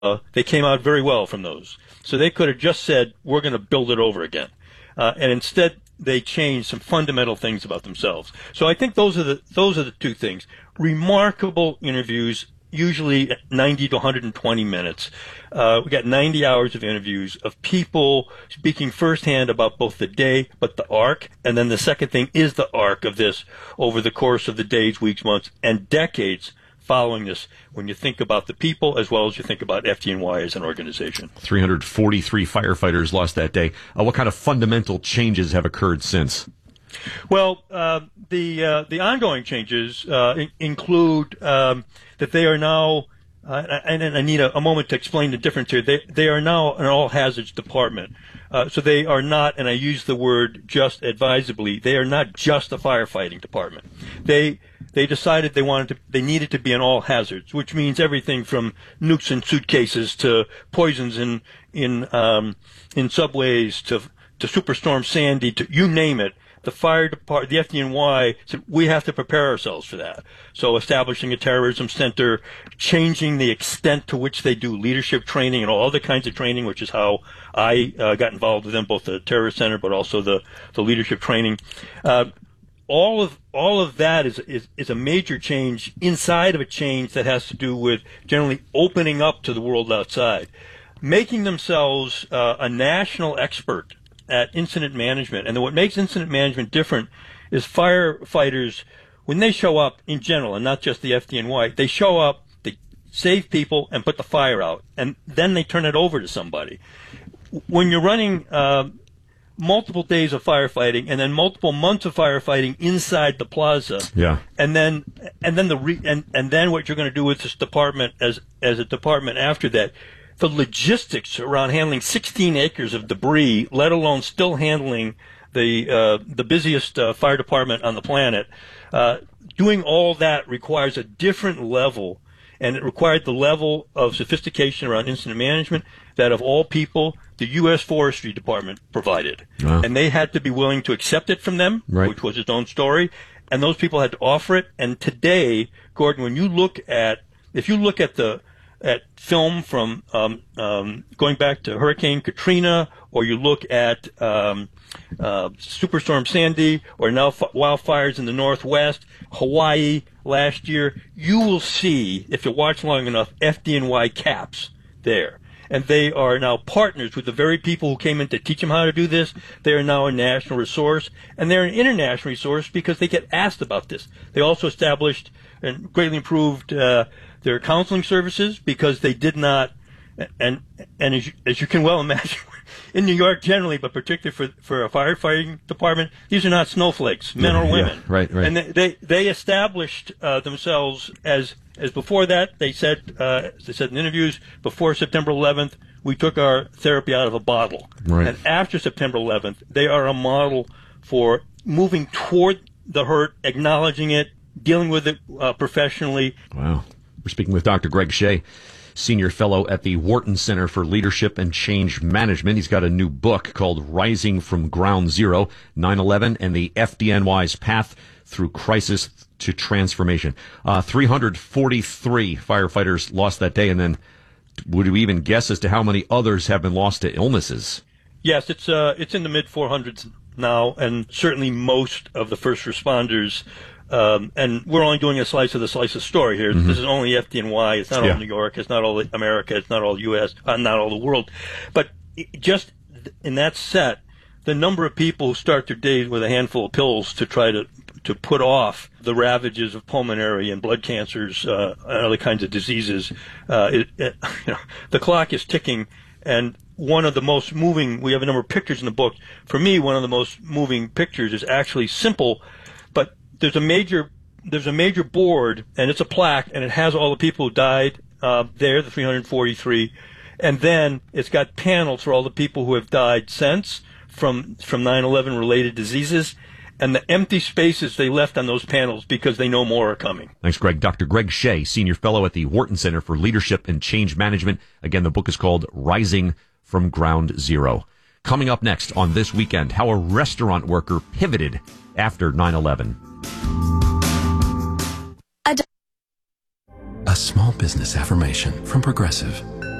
they came out very well from those. So they could have just said, we're going to build it over again. And instead, they changed some fundamental things about themselves. So I think those are the two things. Remarkable interviews, usually 90 to 120 minutes. We got 90 hours of interviews of people speaking firsthand about both the day, but the arc. And then the second thing is the arc of this over the course of the days, weeks, months, and decades following this, when you think about the people as well as you think about FDNY as an organization. 343 firefighters lost that day. What kind of fundamental changes have occurred since? Well, the ongoing changes include that they are now, and I need a moment to explain the difference here. They are now an all hazards department. So they are not, and I use the word just advisedly, they are not just a firefighting department. They decided they needed to be an all hazards, which means everything from nukes in suitcases to poisons in subways to Superstorm Sandy to you name it. The fire department, the FDNY said we have to prepare ourselves for that. So establishing a terrorism center, changing the extent to which they do leadership training and all other kinds of training, which is how I got involved with them, both the terrorist center but also the leadership training. All of that is a major change inside of a change that has to do with generally opening up to the world outside, making themselves a national expert at incident management. And what makes incident management different is firefighters, when they show up in general, and not just the FDNY, they show up, they save people and put the fire out, and then they turn it over to somebody. When you're running multiple days of firefighting and then multiple months of firefighting inside the plaza, and then what you're going to do with this department as a department after that, the logistics around handling 16 acres of debris, let alone still handling the busiest fire department on the planet, doing all that requires a different level, and it required the level of sophistication around incident management that, of all people, the U.S. Forestry Department provided. Wow. And they had to be willing to accept it from them, which was its own story, and those people had to offer it. And today, Gordon, when you look at film from going back to Hurricane Katrina, or you look at Superstorm Sandy, or now wildfires in the Northwest, Hawaii last year, you will see, if you watch long enough, FDNY caps there. And they are now partners with the very people who came in to teach them how to do this. They are now a national resource, and they're an international resource because they get asked about this. They also established and greatly improved their counseling services because they did not, and as you can well imagine, in New York generally, but particularly for a firefighting department, these are not snowflakes, men or women. Yeah, right. And they established themselves as before that. They said, as they said in interviews, before September 11th, we took our therapy out of a bottle. Right. And after September 11th, they are a model for moving toward the hurt, acknowledging it, dealing with it professionally. Wow. We're speaking with Dr. Greg Shea, Senior Fellow at the Wharton Center for Leadership and Change Management. He's got a new book called Rising from Ground Zero, 9/11 and the FDNY's Path Through Crisis to Transformation. 343 firefighters lost that day, and then would we even guess as to how many others have been lost to illnesses? Yes, it's in the mid-400s now, and certainly most of the first responders. And we're only doing a slice of the story here. Mm-hmm. This is only FDNY. It's not all New York. It's not all America. It's not all U.S. Not all the world. But just in that set, the number of people who start their days with a handful of pills to try to put off the ravages of pulmonary and blood cancers and other kinds of diseases, the clock is ticking. And one of the most moving, we have a number of pictures in the book. For me, one of the most moving pictures is actually simple, but there's a major board, and it's a plaque, and it has all the people who died there, the 343, and then it's got panels for all the people who have died since from 9/11 related diseases, and the empty spaces they left on those panels because they know more are coming. Thanks, Greg. Dr. Greg Shea, Senior Fellow at the Wharton Center for Leadership and Change Management. Again, the book is called Rising from Ground Zero. Coming up next on This Weekend, how a restaurant worker pivoted after 9/11. A small business affirmation from Progressive.